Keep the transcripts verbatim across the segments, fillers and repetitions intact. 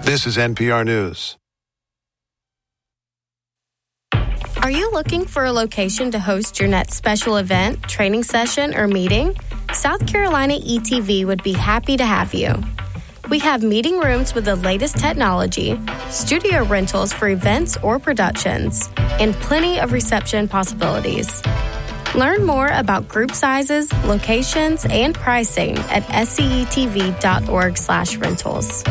This is N P R News. Are you looking for a location to host your next special event, training session, or meeting? South Carolina E T V would be happy to have you. We have meeting rooms with the latest technology, studio rentals for events or productions, and plenty of reception possibilities. Learn more about group sizes, locations, and pricing at sectv.org slash rentals.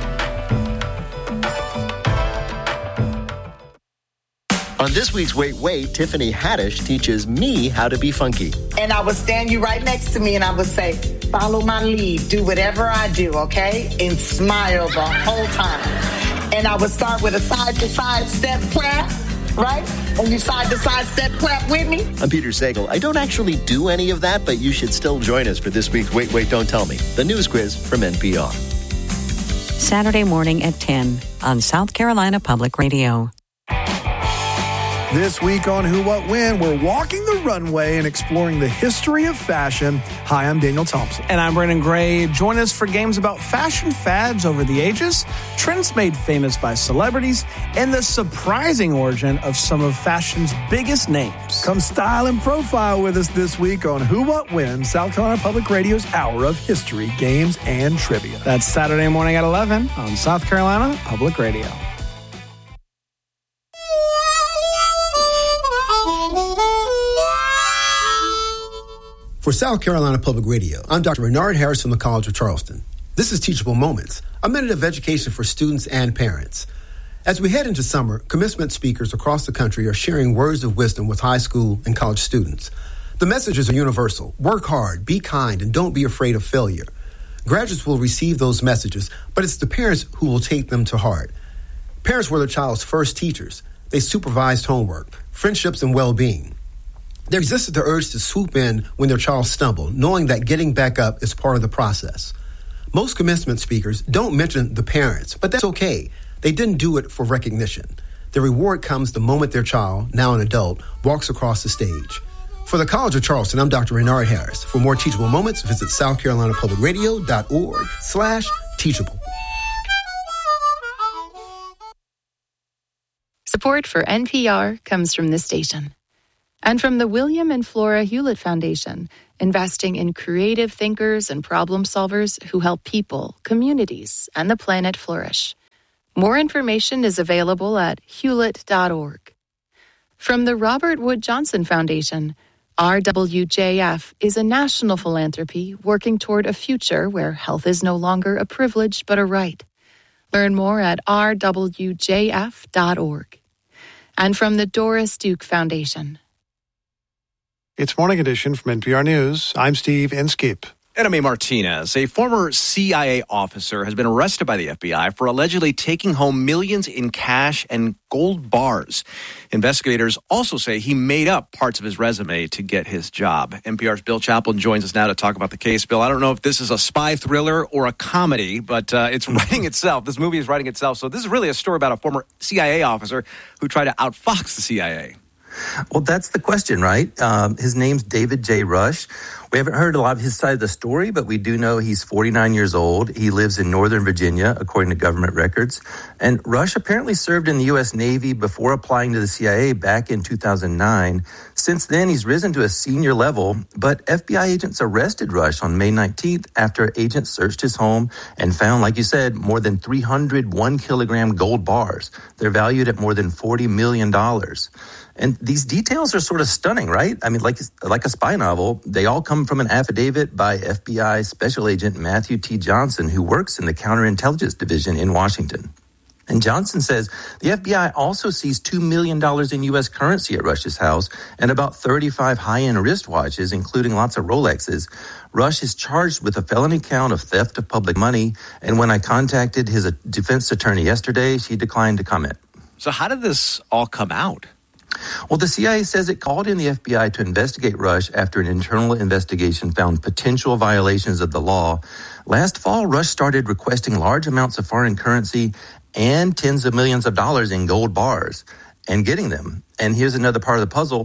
On this week's Wait, Wait, Tiffany Haddish teaches me how to be funky. And I would stand you right next to me and I would say, follow my lead, do whatever I do, okay? And smile the whole time. And I would start with a side-to-side step clap, right? And you side-to-side step clap with me. I'm Peter Sagal. I don't actually do any of that, but you should still join us for this week's Wait, Wait, Don't Tell Me, the news quiz from N P R. Saturday morning at ten on South Carolina Public Radio. This week on Who, What, When, we're walking the runway and exploring the history of fashion. Hi, I'm Daniel Thompson. And I'm Brandon Gray. Join us for games about fashion fads over the ages, trends made famous by celebrities, and the surprising origin of some of fashion's biggest names. Come style and profile with us this week on Who, What, When, South Carolina Public Radio's hour of history, games, and trivia. That's Saturday morning at eleven on South Carolina Public Radio. For South Carolina Public Radio, I'm Doctor Renard Harris from the College of Charleston. This is Teachable Moments, a minute of education for students and parents. As we head into summer, commencement speakers across the country are sharing words of wisdom with high school and college students. The messages are universal. Work hard, be kind, and don't be afraid of failure. Graduates will receive those messages, but it's the parents who will take them to heart. Parents were their child's first teachers. They supervised homework, friendships, and well-being. There existed the urge to swoop in when their child stumbled, knowing that getting back up is part of the process. Most commencement speakers don't mention the parents, but that's okay. They didn't do it for recognition. The reward comes the moment their child, now an adult, walks across the stage. For the College of Charleston, I'm Doctor Renard Harris. For more Teachable Moments, visit southcarolinapublicradio.org slash teachable. Support for N P R comes from this station. And from the William and Flora Hewlett Foundation, investing in creative thinkers and problem solvers who help people, communities, and the planet flourish. More information is available at hewlett dot org. From the Robert Wood Johnson Foundation, R W J F is a national philanthropy working toward a future where health is no longer a privilege but a right. Learn more at r w j f dot org. And from the Doris Duke Foundation. It's Morning Edition from N P R News. I'm Steve Inskeep. Enemy Martinez, a former C I A officer, has been arrested by the F B I for allegedly taking home millions in cash and gold bars. Investigators also say he made up parts of his resume to get his job. N P R's Bill Chaplin joins us now to talk about the case. Bill, I don't know if this is a spy thriller or a comedy, but uh, it's writing itself. This movie is writing itself. So this is really a story about a former C I A officer who tried to outfox the C I A. Well, that's the question, right? Um, his name's David J. Rush. We haven't heard a lot of his side of the story, but we do know he's forty-nine years old. He lives in Northern Virginia, according to government records. And Rush apparently served in the U S Navy before applying to the C I A back in two thousand nine. Since then, he's risen to a senior level, but F B I agents arrested Rush on May nineteenth after agents searched his home and found, like you said, more than three hundred one-kilogram gold bars. They're valued at more than forty million dollars. And these details are sort of stunning, right? I mean, like like a spy novel, they all come from an affidavit by F B I Special Agent Matthew T. Johnson, who works in the Counterintelligence Division in Washington. And Johnson says the F B I also seized two million dollars in U S currency at Rush's house and about thirty-five high-end wristwatches, including lots of Rolexes. Rush is charged with a felony count of theft of public money. And when I contacted his defense attorney yesterday, she declined to comment. So how did this all come out? Well, the C I A says it called in the F B I to investigate Rush after an internal investigation found potential violations of the law. Last fall, Rush started requesting large amounts of foreign currency and tens of millions of dollars in gold bars and getting them. And here's another part of the puzzle.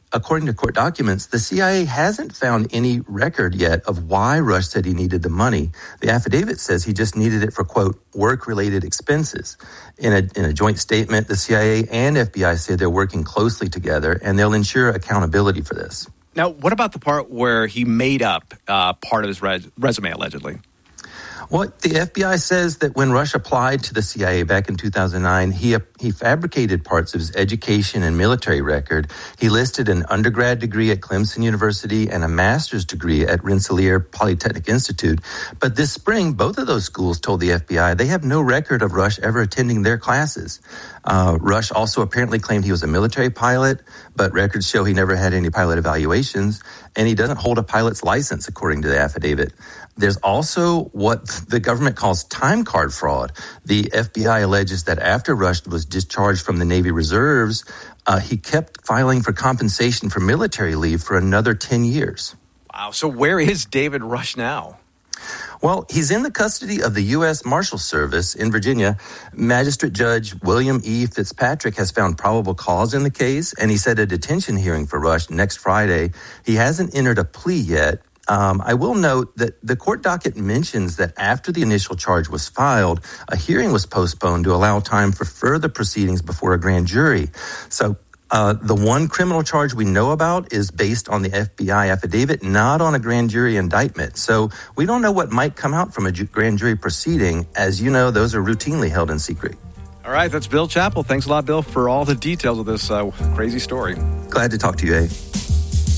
according to court documents, the C I A hasn't found any record yet of why Rush said he needed the money. The affidavit says he just needed it for, quote, work-related expenses. In a, in a joint statement, the C I A and F B I say they're working closely together, and they'll ensure accountability for this. Now, what about the part where he made up uh, part of his res- resume, allegedly? Well, the F B I says that when Rush applied to the C I A back in two thousand nine, he he fabricated parts of his education and military record. He listed an undergrad degree at Clemson University and a master's degree at Rensselaer Polytechnic Institute. But this spring, both of those schools told the F B I they have no record of Rush ever attending their classes. Uh, Rush also apparently claimed he was a military pilot, but records show he never had any pilot evaluations, and he doesn't hold a pilot's license, according to the affidavit. There's also what the government calls time card fraud. The F B I alleges that after Rush was discharged from the Navy Reserves, uh, he kept filing for compensation for military leave for another ten years. Wow. So where is David Rush now? Well, he's in the custody of the U S Marshal Service in Virginia. Magistrate Judge William E. Fitzpatrick has found probable cause in the case, and he set a detention hearing for Rush next Friday. He hasn't entered a plea yet. Um, I will note that the court docket mentions that after the initial charge was filed, a hearing was postponed to allow time for further proceedings before a grand jury. So uh, the one criminal charge we know about is based on the F B I affidavit, not on a grand jury indictment. So we don't know what might come out from a ju- grand jury proceeding. As you know, those are routinely held in secret. All right, that's Bill Chappell. Thanks a lot, Bill, for all the details of this uh, crazy story. Glad to talk to you, A.